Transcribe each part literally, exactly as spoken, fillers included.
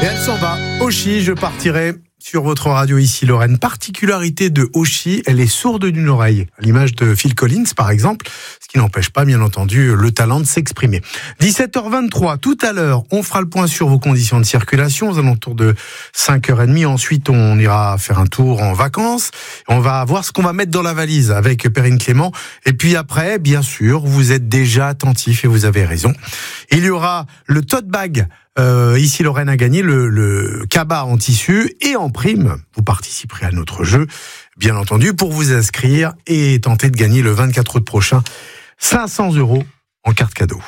Et elle s'en va. Oshi, je partirai sur votre radio ici Lorraine. Particularité de Oshi, elle est sourde d'une oreille. À l'image de Phil Collins par exemple, ce qui n'empêche pas bien entendu le talent de s'exprimer. dix-sept heures vingt-trois, tout à l'heure, on fera le point sur vos conditions de circulation aux alentours de cinq heures trente. Ensuite, on ira faire un tour en vacances. On va voir ce qu'on va mettre dans la valise avec Perrine Clément. Et puis après, bien sûr, vous êtes déjà attentifs et vous avez raison. Il y aura le tote bag. Euh, ici, Lorraine a gagné le, le cabas en tissu et en prime, vous participerez à notre jeu, bien entendu, pour vous inscrire et tenter de gagner le vingt-quatre août prochain cinq cents euros en carte cadeau.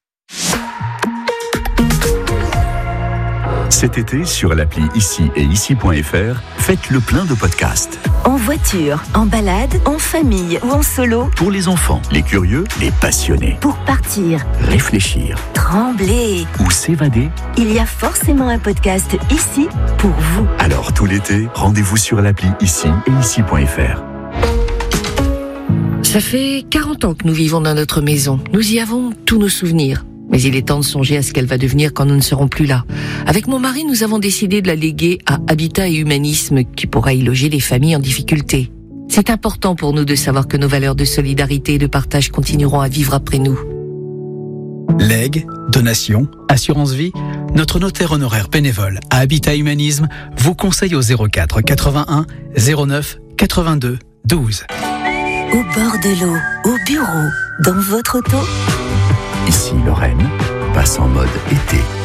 Cet été, sur l'appli Ici et Ici point F R, faites le plein de podcasts. En voiture, en balade, en famille ou en solo. Pour les enfants, les curieux, les passionnés. Pour partir, réfléchir, trembler ou s'évader. Il y a forcément un podcast ici pour vous. Alors tout l'été, rendez-vous sur l'appli Ici et Ici point F R. Ça fait quarante ans que nous vivons dans notre maison. Nous y avons tous nos souvenirs. Mais il est temps de songer à ce qu'elle va devenir quand nous ne serons plus là. Avec mon mari, nous avons décidé de la léguer à Habitat et Humanisme, qui pourra y loger les familles en difficulté. C'est important pour nous de savoir que nos valeurs de solidarité et de partage continueront à vivre après nous. Legs, donations, assurance vie, notre notaire honoraire bénévole à Habitat Humanisme vous conseille au zéro quatre quatre-vingt-un zéro neuf quatre-vingt-deux douze. Au bord de l'eau, au bureau, dans votre auto. Ici Lorraine passe en mode été.